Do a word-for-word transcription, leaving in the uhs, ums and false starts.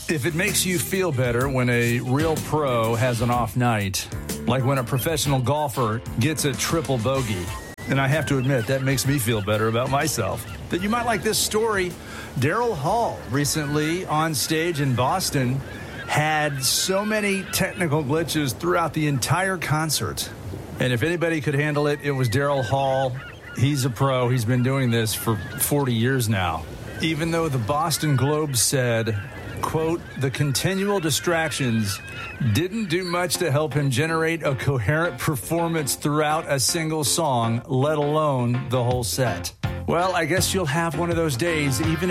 If it makes you feel better when a real pro has an off night, like when a professional golfer gets a triple bogey, and I have to admit, that makes me feel better about myself, then you might like this story. Daryl Hall, recently on stage in Boston, had so many technical glitches throughout the entire concert. And if anybody could handle it, it was Daryl Hall. He's a pro. He's been doing this for forty years now. Even though the Boston Globe said, quote, the continual distractions didn't do much to help him generate a coherent performance throughout a single song, let alone the whole set. Well, I guess you'll have one of those days, even